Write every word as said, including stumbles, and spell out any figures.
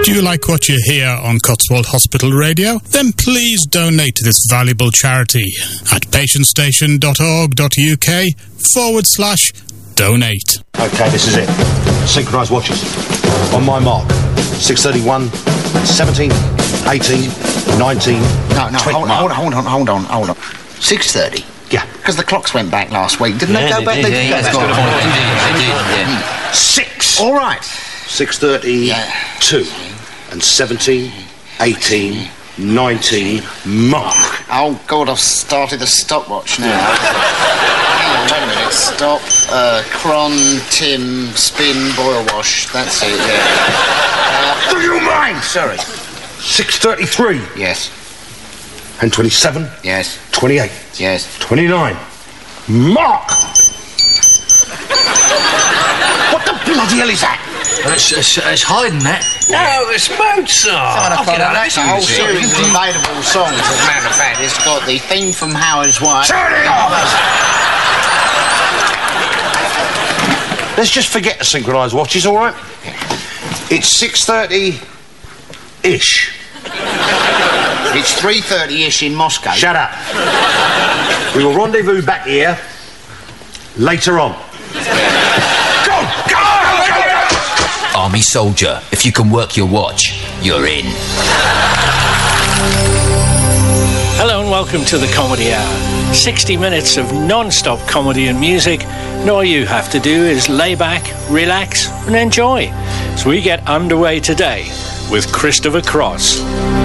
Do you like what you hear on Cotswold Hospital Radio? Then please donate to this valuable charity at patientstation.org.uk forward slash donate. Okay, this is it. Synchronised watches. On my mark. six thirty-one, seventeen, eighteen, nineteen, No, no, hold, hold, hold on, hold on, hold on. six thirty? Yeah. Because the clocks went back last week. Didn't Yeah, they go they back? did, They yeah, did yeah, go that's back. got a point. They did, they did, yeah. Six. All right. six thirty-two and seventeen, eighteen, nineteen, mark. Oh, God, I've started the stopwatch now. Hang on, wait a minute. Stop, uh, cron, Tim, spin, boil wash. That's it, yeah. Uh, Do you mind? sorry. six thirty-three Yes, and twenty-seven, yes, twenty-eight, yes. twenty-nine, mark. What the bloody hell is that? It's, it's, it's hiding that. No, it's Mozart. Seven o'clock, get out, that's a listen whole to it. series of available songs, as a matter of fact. It's got the theme from Howard's Way. Turn it off! Let's just forget the synchronised watches, all right? It's six thirty-ish. It's three thirty-ish in Moscow. Shut up. We will rendezvous back here later on. Go, go, go! Army soldier, if you can work your watch, you're in. Hello and welcome to the Comedy Hour. sixty minutes of non-stop comedy and music, and all you have to do is lay back, relax and enjoy. So we get underway today with Christopher Cross.